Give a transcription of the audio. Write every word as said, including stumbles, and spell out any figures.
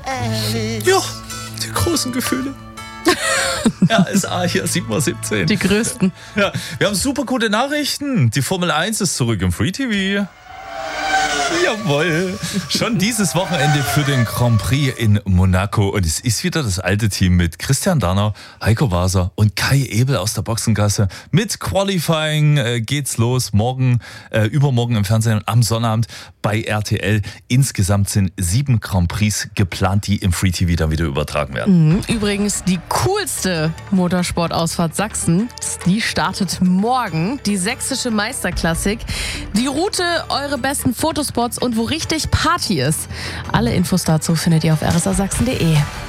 Ja, die großen Gefühle. R S A hier, sieben Uhr siebzehn. Die größten. Ja, wir haben super gute Nachrichten. Die Formel eins ist zurück im Free T V. Jawohl. Schon dieses Wochenende für den Grand Prix in Monaco. Und es ist wieder das alte Team mit Christian Danner, Heiko Waser und Kai Ebel aus der Boxengasse. Mit Qualifying äh, geht's los. Morgen, äh, übermorgen im Fernsehen und am Sonnabend bei R T L. Insgesamt sind sieben Grand Prix geplant, die im Free T V dann wieder übertragen werden. Übrigens die coolste Motorsportausfahrt Sachsens, die startet morgen. Die sächsische Meisterklassik. Die Route, eure besten Fotospots und wo richtig Party ist. Alle Infos dazu findet ihr auf r s a sachsen punkt d e.